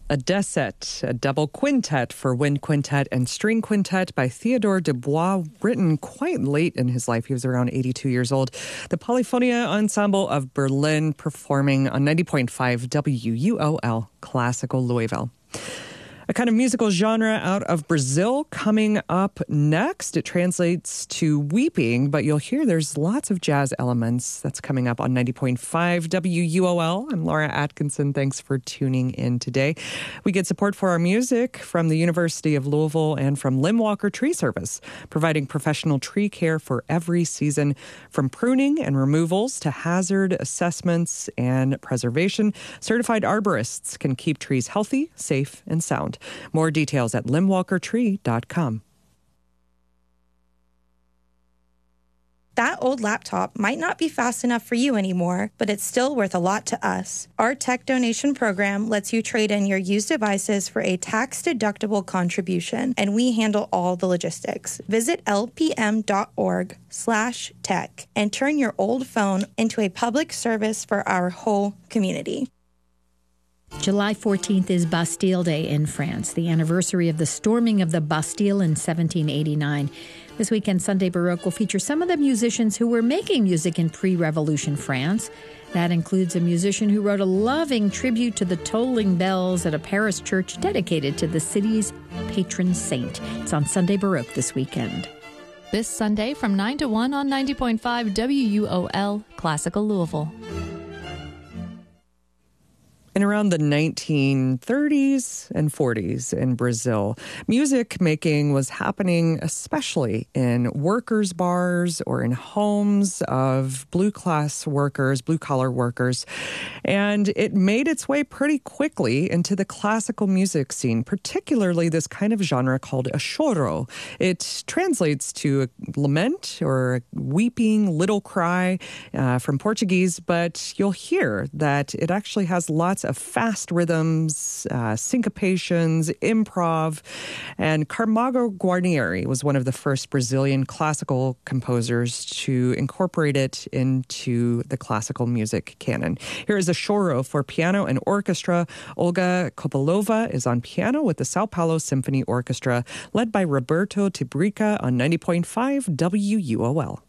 A Deset, a double quintet for wind quintet and string quintet by Theodore Dubois, written quite late in his life. He was around 82 years old. The Polyphonia Ensemble of Berlin performing on 90.5 WUOL Classical Louisville. A kind of musical genre out of Brazil coming up next. It translates to weeping, but you'll hear there's lots of jazz elements. That's coming up on 90.5 WUOL. I'm Laura Atkinson. Thanks for tuning in today. We get support for our music from the University of Louisville and from Limwalker Tree Service, providing professional tree care for every season, from pruning and removals to hazard assessments and preservation. Certified arborists can keep trees healthy, safe, and sound. More details at limwalkertree.com. That old laptop might not be fast enough for you anymore, but it's still worth a lot to us. Our tech donation program lets you trade in your used devices for a tax-deductible contribution, and we handle all the logistics. Visit lpm.org/tech and turn your old phone into a public service for our whole community. July 14th is Bastille Day in France, the anniversary of the storming of the Bastille in 1789. This weekend, Sunday Baroque will feature some of the musicians who were making music in pre-revolution France. That includes a musician who wrote a loving tribute to the tolling bells at a Paris church dedicated to the city's patron saint. It's on Sunday Baroque this weekend. This Sunday from 9 to 1 on 90.5 WUOL Classical Louisville. In around the 1930s and 40s in Brazil, music making was happening especially in workers' bars or in homes of blue-collar workers. And it made its way pretty quickly into the classical music scene, particularly this kind of genre called a choro. It translates to a lament or a weeping little cry from Portuguese, but you'll hear that it actually has lots of fast rhythms, syncopations, improv. And Camargo Guarnieri was one of the first Brazilian classical composers to incorporate it into the classical music canon. Here is a choro for piano and orchestra. Olga Kopylova is on piano with the Sao Paulo Symphony Orchestra, led by Roberto Tibrica on 90.5 WUOL.